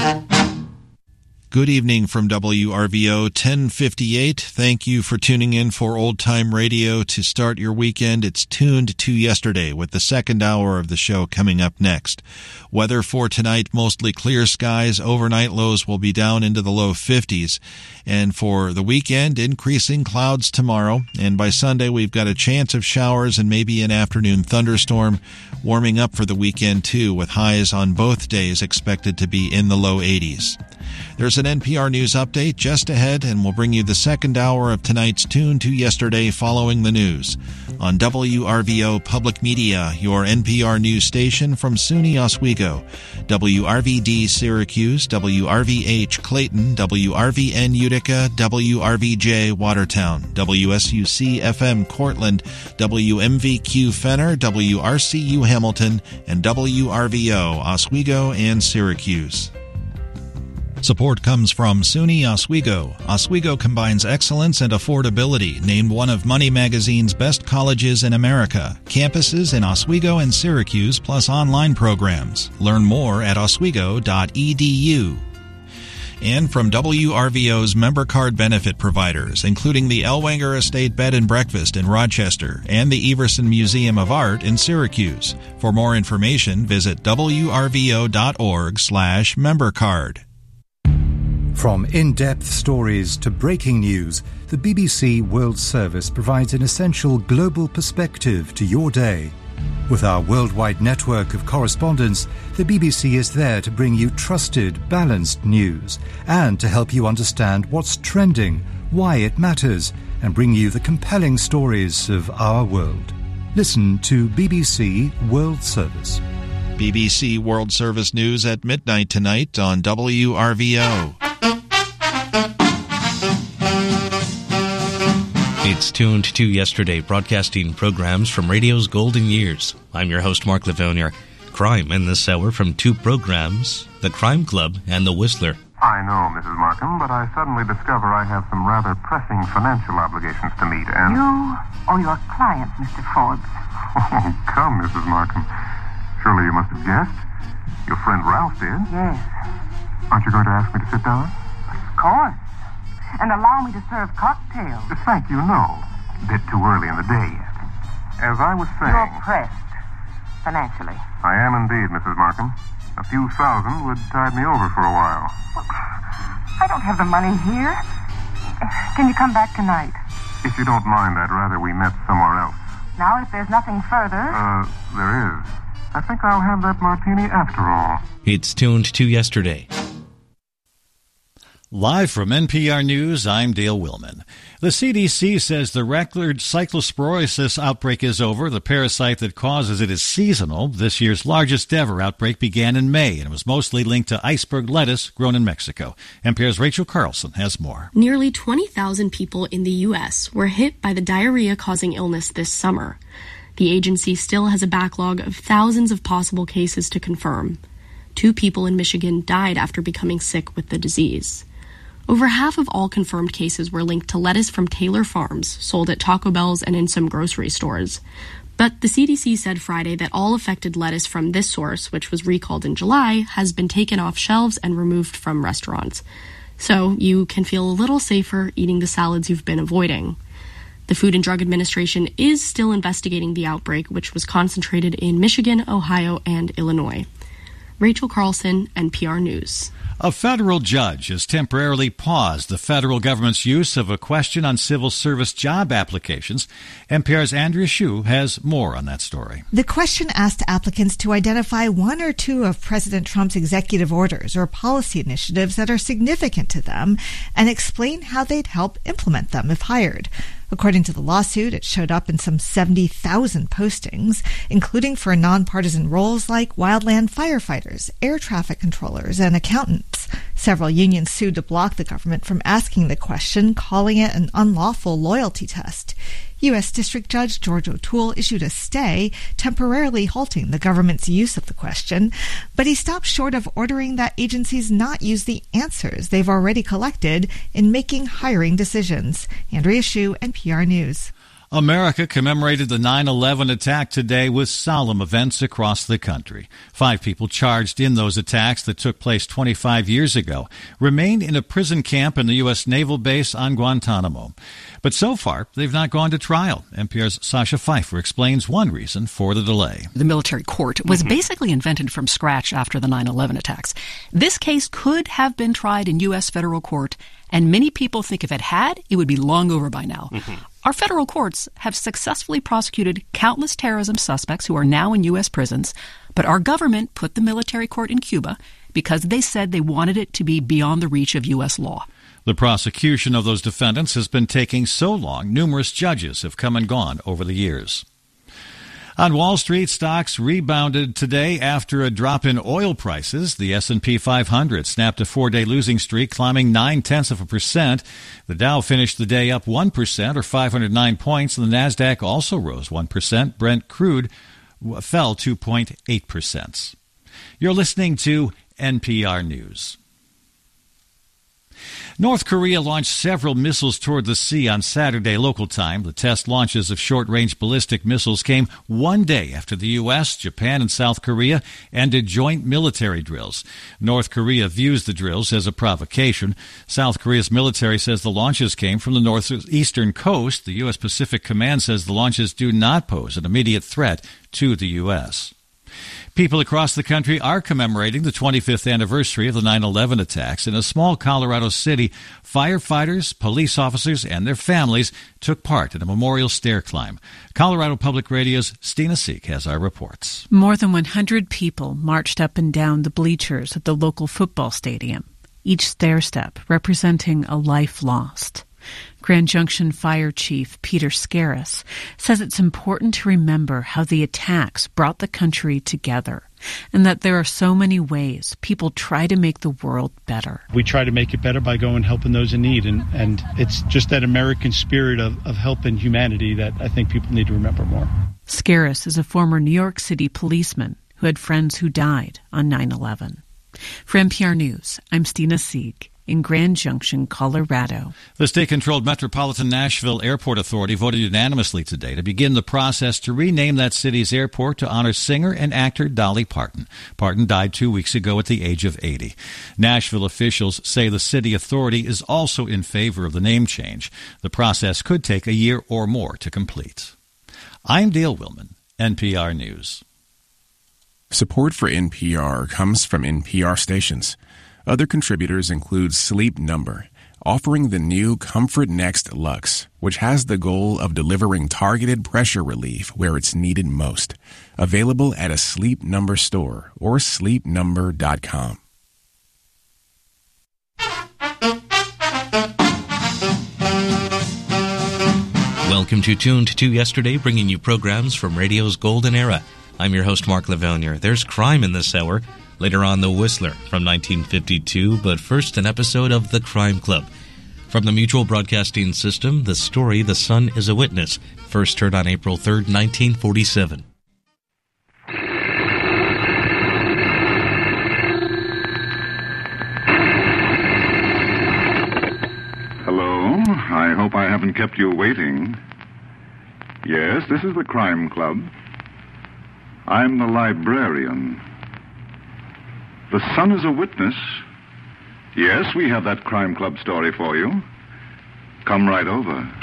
Good evening from WRVO 1058. Thank you for tuning in for Old Time Radio to start your weekend. It's tuned to yesterday with the second hour of the show coming up next. Weather for tonight, mostly clear skies. Overnight lows will be down into the low 50s. And for the weekend, increasing clouds tomorrow. And by Sunday, we've got a chance of showers and maybe an afternoon thunderstorm. Warming up for the weekend, too, with highs on both days expected to be in the low 80s. There's an NPR News update just ahead, and we'll bring you the second hour of tonight's Tune to Yesterday following the news. On WRVO Public Media, your NPR News station from SUNY Oswego, WRVD Syracuse, WRVH Clayton, WRVN Utica, WRVJ Watertown, WSUC-FM Cortland, WMVQ Fenner, WRCU Hamilton, and WRVO Oswego and Syracuse. Support comes from SUNY Oswego. Oswego combines excellence and affordability, named one of Money Magazine's best colleges in America. Campuses in Oswego and Syracuse, plus online programs. Learn more at oswego.edu. And from WRVO's member card benefit providers, including the Ellwanger Estate Bed and Breakfast in Rochester and the Everson Museum of Art in Syracuse. For more information, visit wrvo.org/membercard. From in-depth stories to breaking news, the BBC World Service provides an essential global perspective to your day. With our worldwide network of correspondents, the BBC is there to bring you trusted, balanced news and to help you understand what's trending, why it matters, and bring you the compelling stories of our world. Listen to BBC World Service. BBC World Service News at midnight tonight on WRVO. It's Tuned to Yesterday, broadcasting programs from radio's golden years. I'm your host, Mark Lavonia. Crime in this hour from two programs, The Crime Club and The Whistler. I know, Mrs. Markham, but I suddenly discover I have some rather pressing financial obligations to meet, and... You or your client, Mr. Forbes? Oh, come, Mrs. Markham. Surely you must have guessed. Your friend Ralph did. Yes. Aren't you going to ask me to sit down? Of course. And allow me to serve cocktails. Thank you, no. A bit too early in the day yet. As I was saying... You're pressed, financially. I am indeed, Mrs. Markham. A few thousand would tide me over for a while. Well, I don't have the money here. Can you come back tonight? If you don't mind, I'd rather we met somewhere else. Now, if there's nothing further... There is. I think I'll have that martini after all. It's Tuned to Yesterday. Live from NPR News, I'm Dale Willman. The CDC says the record cyclosporiasis outbreak is over. The parasite that causes it is seasonal. This year's largest ever outbreak began in May and was mostly linked to iceberg lettuce grown in Mexico. NPR's Rachel Carlson has more. Nearly 20,000 people in the U.S. were hit by the diarrhea-causing illness this summer. The agency still has a backlog of thousands of possible cases to confirm. 2 people in Michigan died after becoming sick with the disease. Over half of all confirmed cases were linked to lettuce from Taylor Farms, sold at Taco Bell's and in some grocery stores. But the CDC said Friday that all affected lettuce from this source, which was recalled in July, has been taken off shelves and removed from restaurants. So you can feel a little safer eating the salads you've been avoiding. The Food and Drug Administration is still investigating the outbreak, which was concentrated in Michigan, Ohio, and Illinois. Rachel Carlson, NPR News. A federal judge has temporarily paused the federal government's use of a question on civil service job applications. NPR's Andrea Hsu has more on that story. The question asked applicants to identify 1 or 2 of President Trump's executive orders or policy initiatives that are significant to them and explain how they'd help implement them if hired. According to the lawsuit, it showed up in some 70,000 postings, including for nonpartisan roles like wildland firefighters, air traffic controllers, and accountants. Several unions sued to block the government from asking the question, calling it an unlawful loyalty test. U.S. District Judge George O'Toole issued a stay, temporarily halting the government's use of the question, but he stopped short of ordering that agencies not use the answers they've already collected in making hiring decisions. Andrea Hsu, NPR News. America commemorated the 9/11 attack today with solemn events across the country. 5 people charged in those attacks that took place 25 years ago remain in a prison camp in the U.S. Naval Base on Guantanamo. But so far, they've not gone to trial. NPR's Sasha Pfeiffer explains one reason for the delay. The military court was basically invented from scratch after the 9/11 attacks. This case could have been tried in U.S. federal court, and many people think if it had, it would be long over by now. Our federal courts have successfully prosecuted countless terrorism suspects who are now in U.S. prisons, but our government put the military court in Cuba because they said they wanted it to be beyond the reach of U.S. law. The prosecution of those defendants has been taking so long, numerous judges have come and gone over the years. On Wall Street, stocks rebounded today after a drop in oil prices. The S&P 500 snapped a 4-day losing streak, climbing 0.9%. The Dow finished the day up 1%, or 509 points, and the Nasdaq also rose 1%. Brent crude fell 2.8%. You're listening to NPR News. North Korea launched several missiles toward the sea on Saturday local time. The test launches of short-range ballistic missiles came one day after the U.S., Japan, and South Korea ended joint military drills. North Korea views the drills as a provocation. South Korea's military says the launches came from the northeastern coast. The U.S. Pacific Command says the launches do not pose an immediate threat to the U.S. People across the country are commemorating the 25th anniversary of the 9/11 attacks. In a small Colorado city, firefighters, police officers, and their families took part in a memorial stair climb. Colorado Public Radio's Stina Seek has our reports. More than 100 people marched up and down the bleachers at the local football stadium, each stair step representing a life lost. Grand Junction Fire Chief Peter Scaris says it's important to remember how the attacks brought the country together and that there are so many ways people try to make the world better. We try to make it better by going and helping those in need, and it's just that American spirit of helping humanity that I think people need to remember more. Scaris is a former New York City policeman who had friends who died on 9/11. For NPR News, I'm Stina Sieg in Grand Junction, Colorado. The state-controlled Metropolitan Nashville Airport Authority voted unanimously today to begin the process to rename that city's airport to honor singer and actor Dolly Parton. Parton died 2 weeks ago at the age of 80. Nashville officials say the city authority is also in favor of the name change. The process could take a year or more to complete. I'm Dale Willman, NPR News. Support for NPR comes from NPR stations. Other contributors include Sleep Number, offering the new Comfort Next Luxe, which has the goal of delivering targeted pressure relief where it's needed most. Available at a Sleep Number store or sleepnumber.com. Welcome to Tuned to Yesterday, bringing you programs from radio's golden era. I'm your host, Mark Lavonier. There's crime in this hour. Later on, The Whistler from 1952, but first an episode of The Crime Club. From the Mutual Broadcasting System, the story The Sun is a Witness, first heard on April 3rd, 1947. Hello, I hope I haven't kept you waiting. Yes, this is The Crime Club. I'm the librarian. The Sun is a Witness. Yes, we have that Crime Club story for you. Come right over.